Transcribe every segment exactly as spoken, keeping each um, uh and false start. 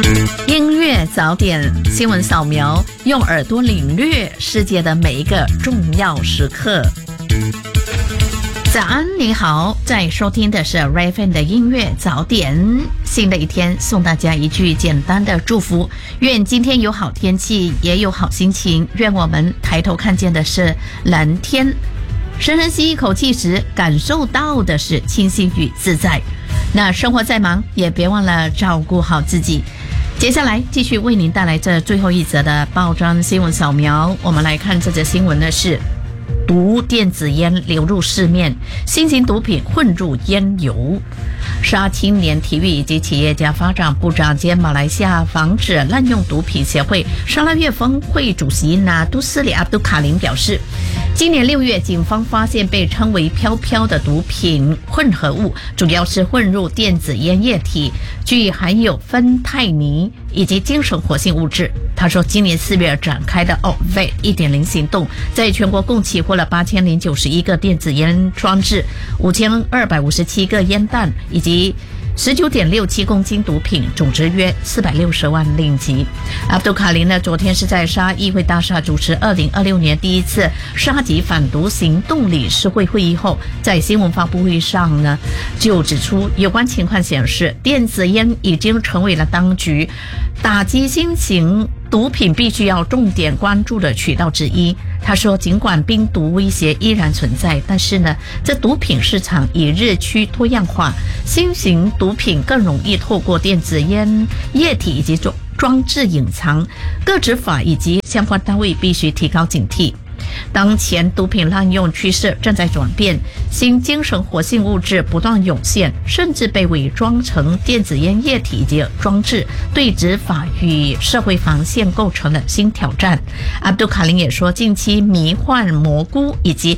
音乐早点新闻扫描，用耳朵领略世界的每一个重要时刻。早安，你好，在收听的是 Raven 的音乐早点。新的一天，送大家一句简单的祝福：愿今天有好天气，也有好心情。愿我们抬头看见的是蓝天，深深吸一口气时，感受到的是清新与自在。那生活再忙，也别忘了照顾好自己。接下来继续为您带来这最后一则的报章新闻扫描。我们来看这则新闻呢，是毒电子烟流入市面，新型毒品混入烟油。沙青年体育以及企业家发展部长兼马来西亚防止滥用毒品协会沙拉越峰会主席纳杜斯里阿杜卡林表示，今年六月，警方发现被称为飘飘的毒品混合物，主要是混入电子烟液体，具含有芬太尼以及精神活性物质。他说，今年四月展开的 O V E一点零 行动，在全国共起获了八千零九十一个电子烟装置、五千二百五十七个烟弹以及十九点六七公斤毒品，总值约四百六十万令吉。阿卜杜卡林呢，昨天是在沙议会大厦主持二零二六年第一次沙籍反毒行动理事会会议后，在新闻发布会上呢，就指出有关情况显示，电子烟已经成为了当局打击新型毒品必须要重点关注的渠道之一。他说，尽管病毒威胁依然存在，但是呢，这毒品市场已日趋多样化，新型毒品更容易透过电子烟液体以及装置隐藏，各执法以及相关单位必须提高警惕。当前毒品滥用趋势正在转变，新精神活性物质不断涌现，甚至被伪装成电子烟液体以及装置，对执法与社会防线构成了新挑战。阿卜杜卡林也说，近期迷幻蘑菇以及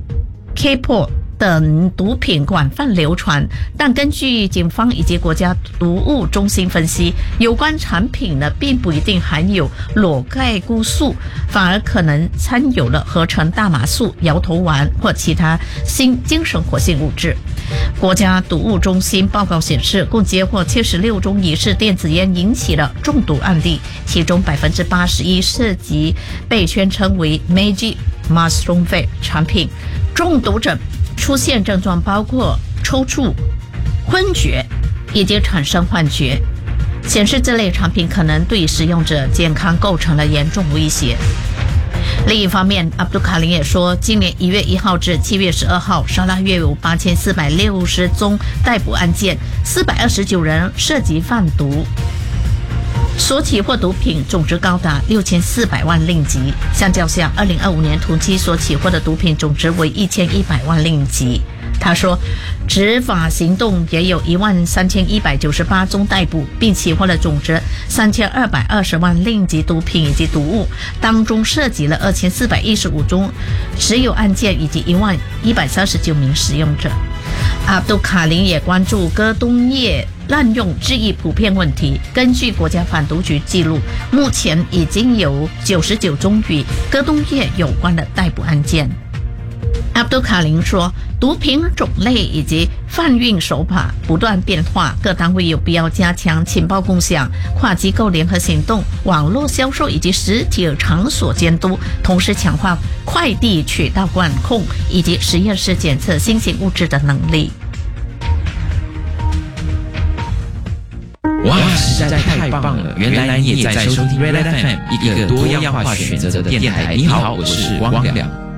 K-pop 等毒品广泛流传，但根据警方以及国家毒物中心分析，有关产品呢并不一定含有裸盖菇素，反而可能掺有了合成大麻素、摇头丸或其他新精神活性物质。国家毒物中心报告显示，共接获七十六宗疑似电子烟引起了中毒案例，其中百分之八十一涉及被宣称为 Magic Mushroom Vape 产品，中毒者出现症状包括抽搐、昏厥以及产生幻觉，显示这类产品可能对使用者健康构成了严重威胁。另一方面，阿卜杜卡林也说，今年一月一号至七月十二号，沙拉越有八千四百六十宗逮捕案件，四百二十九人涉及贩毒，所起获毒品总值高达六千四百万令吉，相较下，二零二五年同期所起获的毒品总值为一千一百万令吉。他说，执法行动也有一万三千一百九十八宗逮捕，并起获了总值三千二百二十万令吉毒品以及毒物，当中涉及了二千四百一十五宗持有案件以及一万一百三十九名使用者。阿卜杜卡林也关注戈东液滥用日益普遍问题。根据国家反毒局记录，目前已经有九十九宗与戈东液有关的逮捕案件。阿卜杜卡林说，毒品种类以及贩运手法不断变化，各单位有必要加强情报共享、跨机构联合行动、网络销售以及实体场所监督，同时强化快递渠道管控以及实验室检测新型物质的能力。 哇，实在太棒了！原来你也在收听 Red F M， 一个多样化选择的电台。你好，我是光良。